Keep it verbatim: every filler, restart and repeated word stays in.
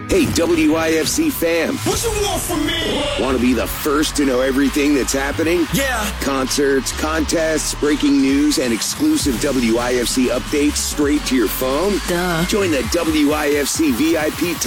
Hey, W I F C fam. What you want from me? Want to be the first to know everything that's happening? Yeah. Concerts, contests, breaking news, and exclusive W I F C updates straight to your phone? Duh. Join the W I F C V I P